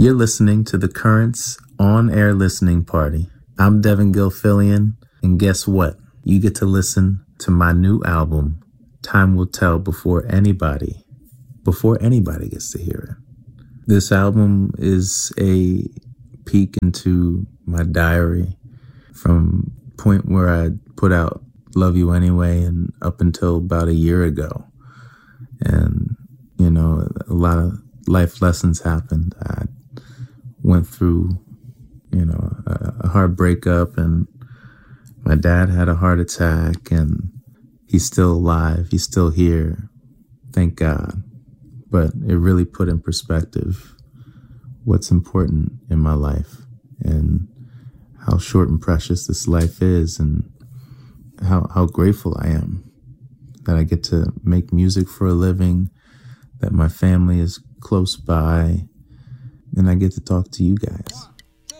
You're listening to the Currents on-air listening party. I'm Devin Gilfillian, and guess what? You get to listen to my new album, Time Will Tell, before anybody gets to hear it. This album is a peek into my diary from point where I put out Love You Anyway and up until about a year ago. And, a lot of life lessons happened. I went through, a hard breakup, and my dad had a heart attack, and he's still alive. He's still here. Thank God. But it really put in perspective what's important in my life and how short and precious this life is, and how grateful I am that I get to make music for a living, that my family is close by, and I get to talk to you guys.